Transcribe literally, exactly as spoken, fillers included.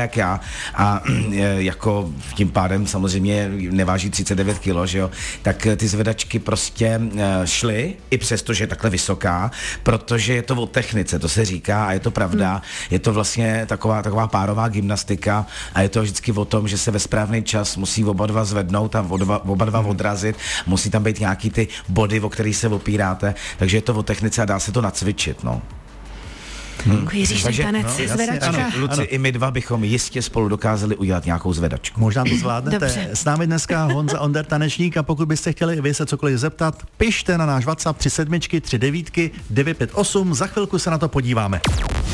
jak já a jako tím pádem samozřejmě neváží třicet devět kilo, že jo, tak ty zvedačky prostě šly, i přesto, že je takhle vysoká, protože je to o technice, to se říká a je to pravda, hmm. je to vlastně taková, taková párová gymnastika a je to vždycky o tom, že se ve správný čas musí oba dva zvednout a oba, oba dva odrazit, musí tam být nějaký ty body, o který se opíráte, takže je to o technice a dá se to nacvičit, no. Hmm. Jiříš, ten tanec, no, zvedačka. Ano, Luci, i my dva bychom jistě spolu dokázali udělat nějakou zvedačku. Možná to zvládnete. Dobře. S námi dneska Honza Onder, tanečník, a pokud byste chtěli vy se cokoliv zeptat, pište na náš WhatsApp tři sedmičky, tři devítky, devět pět osm, za chvilku se na to podíváme.